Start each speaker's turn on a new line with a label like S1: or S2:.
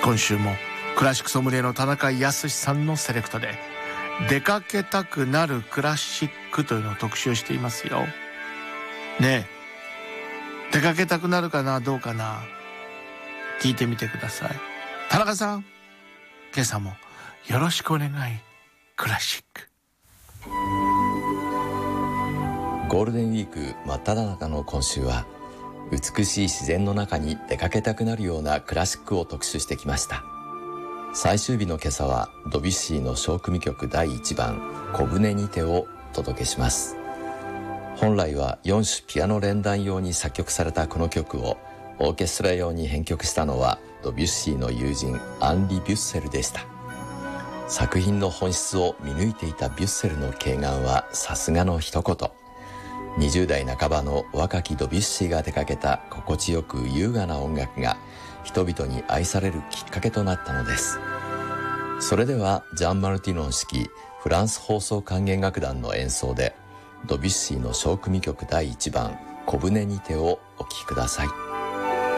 S1: 今週もクラシックソムリエの田中康さんのセレクトで出かけたくなるクラシックというのを特集していますよ。ねえ、出かけたくなるかな、どうかな、聞いてみてください。田中さん、今朝もよろしくお願い。クラシック
S2: ゴールデンウィーク真っ只中の今週は、美しい自然の中に出かけたくなるようなクラシックを特集してきました。最終日の今朝はドビュッシーの小組曲第1番小舟にてをお届けします。本来は4種ピアノ連弾用に作曲されたこの曲をオーケストラ用に編曲したのはドビュッシーの友人アンリ・ビュッセルでした。作品の本質を見抜いていたビュッセルの慧眼はさすがの一言。20代半ばの若きドビュッシーが手掛けた心地よく優雅な音楽が人々に愛されるきっかけとなったのです。それではジャン・マルティノン指揮フランス放送管弦楽団の演奏でドビュッシーの小組曲第1番小舟にてをお聴きください。